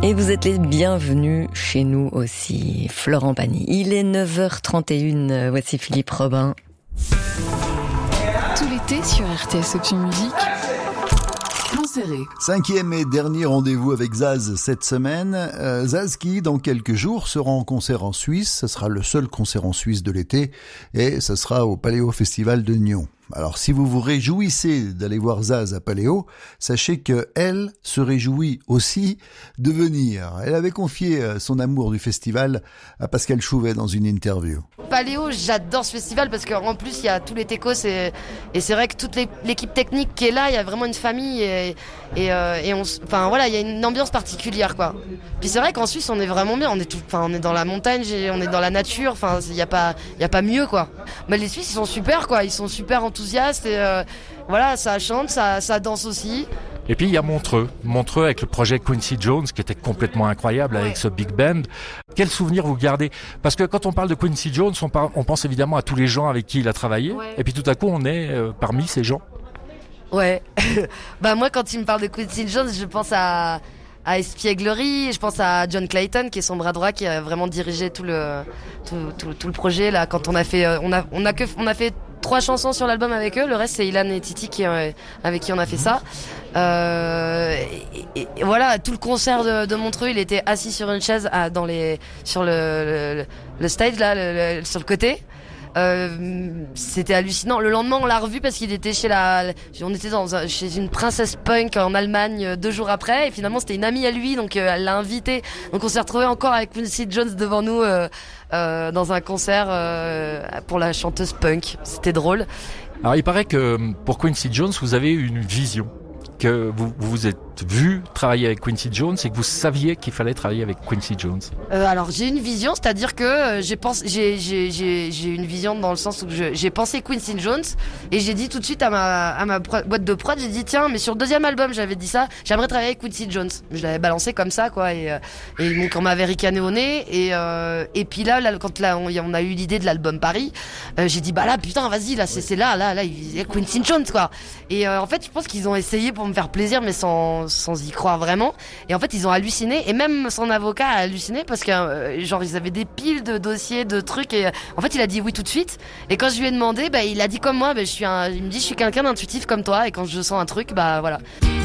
Et vous êtes les bienvenus chez nous aussi, Florent Pagny. Il est 9h31, voici Philippe Robin. Tout l'été sur RTS Option Musique. Plan serré. 5e et dernier rendez-vous avec Zaz cette semaine. Zaz qui, dans quelques jours, sera en concert en Suisse. Ce sera le seul concert en Suisse de l'été et ce sera au Paléo Festival de Nyon. Alors, si vous vous réjouissez d'aller voir Zaz à Paléo, sachez que elle se réjouit aussi de venir. Elle avait confié son amour du festival à Pascal Chouvet dans une interview. Paléo, j'adore ce festival parce qu'en plus il y a tous les techos et c'est vrai que toute l'équipe technique qui est là, il y a vraiment une famille et enfin voilà, il y a une ambiance particulière quoi. Puis c'est vrai qu'en Suisse on est vraiment bien, on est dans la montagne, on est dans la nature, enfin il y a pas mieux quoi. Mais les Suisses ils sont super quoi, ils sont super enthousiastes et voilà, ça chante, ça danse aussi. Et puis il y a Montreux avec le projet Quincy Jones qui était complètement incroyable avec ce big band. Quel souvenir vous gardez? Parce que quand on parle de Quincy Jones, on pense évidemment à tous les gens avec qui il a travaillé. Ouais. Et puis tout à coup on est parmi ces gens. Ouais. Bah moi quand il me parle de Quincy Jones, je pense à Espièglerie, je pense à John Clayton qui est son bras droit qui a vraiment dirigé tout le projet là quand on a fait 3 chansons sur l'album avec eux, le reste c'est Ilan et Titi avec qui on a fait ça. Et voilà, tout le concert de Montreux, il était assis sur une chaise sur le stage là, sur le côté. C'était hallucinant. Le lendemain, on l'a revu parce qu'il était chez chez une princesse punk en Allemagne 2 jours après. Et finalement, c'était une amie à lui, donc elle l'a invité. Donc, on s'est retrouvé encore avec Quincy Jones devant nous dans un concert pour la chanteuse punk. C'était drôle. Alors, il paraît que pour Quincy Jones, vous avez une vision. Que vous vous êtes vu travailler avec Quincy Jones et que vous saviez qu'il fallait travailler avec Quincy Jones. Alors j'ai une vision, c'est-à-dire que j'ai une vision dans le sens où j'ai pensé Quincy Jones et j'ai dit tout de suite à ma boîte de prod, j'ai dit tiens, mais sur le 2e album j'avais dit ça, j'aimerais travailler avec Quincy Jones. Je l'avais balancé comme ça quoi et on m'avait ricané au nez et puis là quand on a eu l'idée de l'album Paris, j'ai dit bah là putain vas-y là c'est là il y a Quincy Jones quoi. Et en fait je pense qu'ils ont essayé pour me faire plaisir mais sans y croire vraiment et en fait ils ont halluciné et même son avocat a halluciné parce que genre ils avaient des piles de dossiers de trucs et en fait il a dit oui tout de suite et quand je lui ai demandé il a dit comme moi il me dit je suis quelqu'un d'intuitif comme toi et quand je sens un truc voilà.